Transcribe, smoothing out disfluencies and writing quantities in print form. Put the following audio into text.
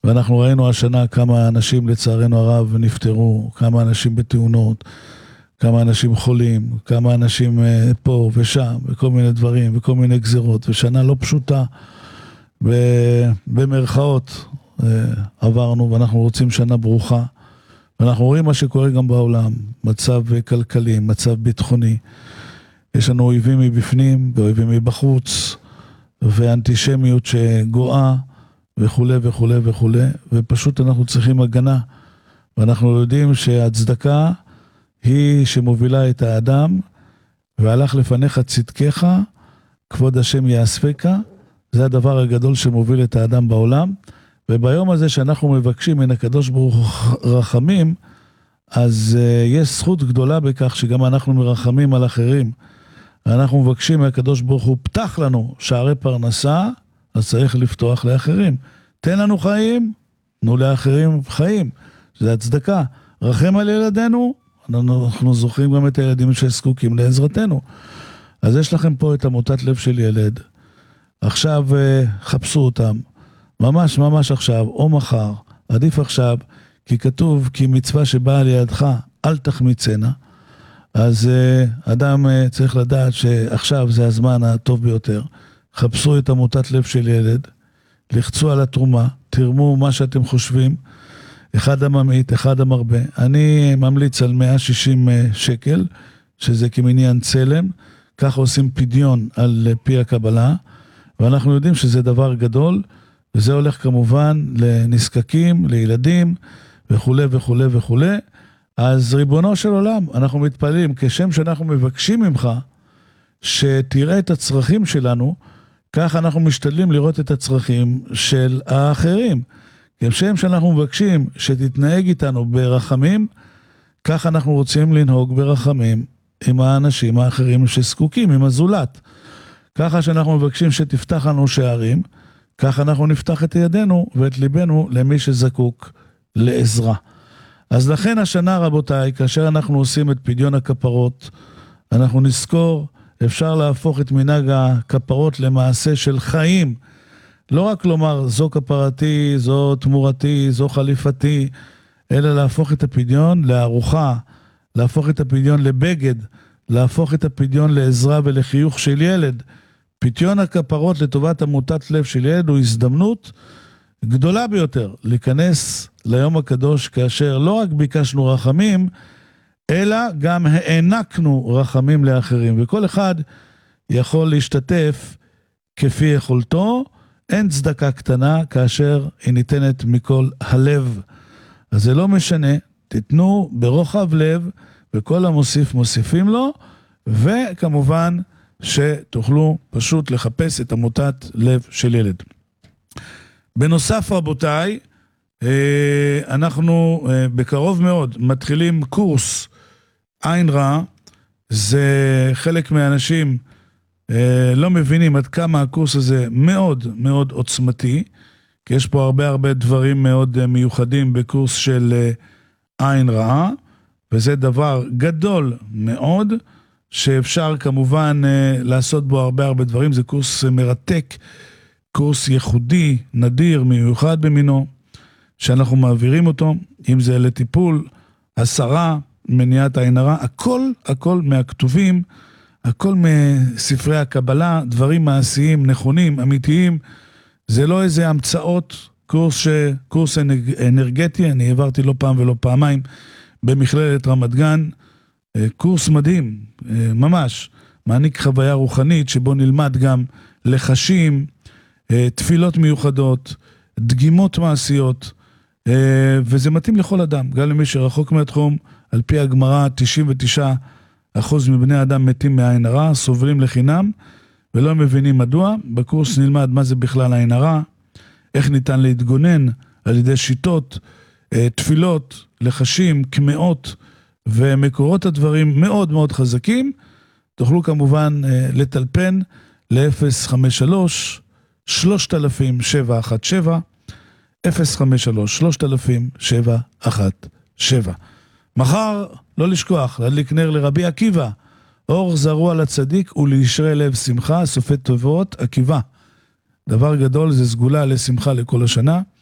ואנחנו ראינו השנה כמה אנשים לצערנו הרב נפטרו, כמה אנשים בתאונות, כמה אנשים חולים, כמה אנשים פה ושם, וכל מיני דברים, וכל מיני גזירות, ושנה לא פשוטה, במרכאות עברנו, ואנחנו רוצים שנה ברוכה, ואנחנו רואים מה שקורה גם בעולם, מצב כלכלי, מצב ביטחוני, יש לנו אויבים מבפנים, ואויבים מבחוץ, ואנטישמיות שגואה, וכו' וכו' וכו', ופשוט אנחנו צריכים הגנה, ואנחנו יודעים שהצדקה היא שמובילה את האדם, והלך לפניך צדקך, כבוד השם יאספך, זה הדבר הגדול שמוביל את האדם בעולם, וביום הזה שאנחנו מבקשים מן הקדוש ברוך רחמים, אז יש זכות גדולה בכך שגם אנחנו מרחמים על אחרים, אנחנו מבקשים מהקדוש ברוך הוא פתח לנו שערי פרנסה, אז צריך לפתוח לאחרים. תן לנו חיים, תנו לאחרים חיים. זה הצדקה. רחם על ילדינו, אנחנו זוכרים גם את הילדים שזקוקים לעזרתנו. אז יש לכם פה את עמותת לב של ילד. עכשיו חפשו אותם. ממש ממש עכשיו, או מחר. עדיף עכשיו, כי כתוב, כי מצווה שבאה לידך, אל תחמיצנה. אז אדם צריך לדעת שעכשיו זה הזמן הטוב ביותר. חפשו את עמותת לב של ילד, לחצו על התרומה, תרמו מה שאתם חושבים, אחד הממעיט, אחד המרבה. אני ממליץ על 160 שקל, שזה כמניין צלם, כך עושים פדיון על פי הקבלה, ואנחנו יודעים שזה דבר גדול, וזה הולך כמובן לנזקקים, לילדים, וכו' וכו' וכו'. אז ריבונו של עולם, אנחנו מתפללים, כשם שאנחנו מבקשים ממך, שתראה את הצרכים שלנו, כך אנחנו משתדלים לראות את הצרכים של האחרים. כשם שאנחנו מבקשים שתתנהג איתנו ברחמים, כך אנחנו רוצים לנהוג ברחמים עם האנשים האחרים שזקוקים, עם הזולת. ככה שאנחנו מבקשים שתפתח לנו שערים, כך אנחנו נפתח את ידינו ואת ליבנו למי שזקוק לעזרה. אז לכן השנה רבותיי, כאשר אנחנו עושים את פדיון הכפרות, אנחנו נזכור, אפשר להפוך את מנהג הכפרות למעשה של חיים. לא רק לומר זו כפרתי, זו תמורתי, זו חליפתי, אלא להפוך את הפדיון לארוחה, להפוך את הפדיון לבגד, להפוך את הפדיון לעזרה ולחיוך של ילד. פדיון הכפרות לטובת עמותת לב של ילד הוא הזדמנות גדולה ביותר להיכנס ליום הקדוש, כאשר לא רק ביקשנו רחמים, אלא גם הענקנו רחמים לאחרים, וכל אחד יכול להשתתף כפי יכולתו. אין צדקה קטנה כאשר היא ניתנת מכל הלב. אז זה לא משנה, תיתנו ברוחב לב, וכל המוסיף מוסיפים לו, וכמובן שתוכלו פשוט לחפש את עמותת לב של ילד. בנוסף רבותיי, אנחנו בקרוב מאוד מתחילים קורס עין רע. זה חלק מהאנשים לא מבינים עד כמה הקורס הזה מאוד מאוד עוצמתי, כי יש פה הרבה דברים מאוד מיוחדים בקורס של עין רע, וזה דבר גדול מאוד, שאפשר כמובן לעשות בו הרבה דברים. זה קורס מרתק, קורס ייחודי, נדיר, מיוחד במינו, שאנחנו מעבירים אותו, אם זה לטיפול, הסרה, מניעת עין הרע, הכל מהכתובים, הכל מספרי הקבלה, דברים מעשיים, נכונים, אמיתיים. זה לא איזה המצאות, קורס אנרגטי, אני העברתי לא פעם ולא פעמיים במכללת רמת גן, קורס מדהים, ממש, מעניק חוויה רוחנית שבו נלמד גם לחשים, תפילות מיוחדות, דגימות מעשיות, וזה מתאים לכל אדם, גם למי שרחוק מהתחום. על פי הגמרא 99% מבני אדם מתים מעין הרע, סובלים לחינם ולא מבינים מדוע. בקורס נלמד מה זה בכלל עין הרע, איך ניתן להתגונן על ידי שיטות, תפילות, לחשים, כמאות ומקורות הדברים מאוד מאוד חזקים. תוכלו כמובן לטלפן ל-053-3000-717, 053-3000-717. מחר, לא לשכוח, להדליק נר לרבי עקיבא, אור זרוע לצדיק ולישרי לב שמחה, סופי טובות, עקיבא. דבר גדול, זה סגולה לשמחה לכל השנה.